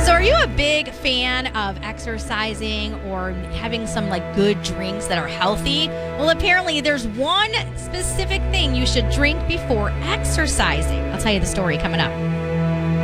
So are you a big fan of exercising or having some good drinks that are healthy? Well, apparently there's one specific thing you should drink before exercising. I'll tell you the story coming up.